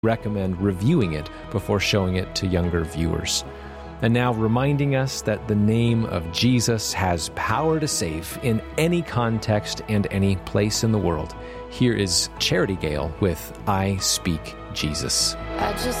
recommend reviewing it before showing it to younger viewers. And now reminding us that the name of Jesus has power to save in any context and any place in the world. Here is Charity Gale with I Speak Jesus. I just